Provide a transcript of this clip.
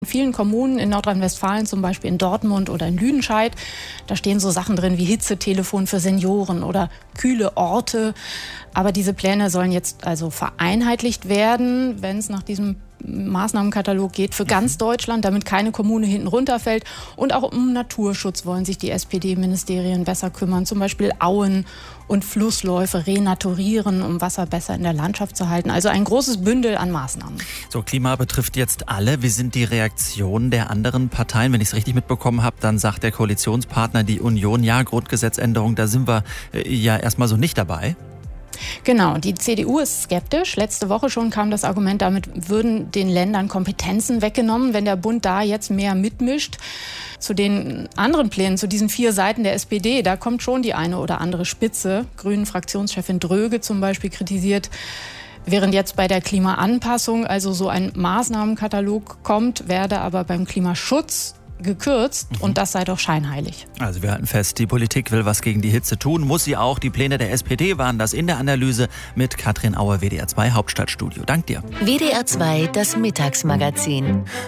vielen Kommunen in Nordrhein-Westfalen, zum Beispiel in Dortmund oder in Lüdenscheid. Da stehen so Sachen drin wie Hitzetelefon für Senioren oder kühle Orte. Aber diese Pläne sollen jetzt also vereinheitlicht werden, wenn es nach diesem Maßnahmenkatalog geht, für ganz Deutschland, damit keine Kommune hinten runterfällt. Und auch um Naturschutz wollen sich die SPD-Ministerien besser kümmern. Zum Beispiel Auen und Flussläufe renaturieren, um Wasser besser in der Landschaft zu halten. Also ein großes Bündel an Maßnahmen. So, Klima betrifft jetzt alle. Wie sind die Reaktionen der anderen Parteien? Wenn ich es richtig mitbekommen habe, dann sagt der Koalitionspartner, die Union, ja, Grundgesetzänderung, da sind wir ja erstmal so nicht dabei. Genau, die CDU ist skeptisch. Letzte Woche schon kam das Argument, damit würden den Ländern Kompetenzen weggenommen, wenn der Bund da jetzt mehr mitmischt. Zu den anderen Plänen, zu diesen 4 Seiten der SPD, da kommt schon die eine oder andere Spitze. Grünen-Fraktionschefin Dröge zum Beispiel kritisiert, während jetzt bei der Klimaanpassung also so ein Maßnahmenkatalog kommt, werde aber beim Klimaschutz gekürzt und das sei doch scheinheilig. Also wir halten fest, die Politik will was gegen die Hitze tun, muss sie auch. Die Pläne der SPD waren das in der Analyse mit Katrin Auer, WDR 2 Hauptstadtstudio. Dank dir. WDR 2, das Mittagsmagazin.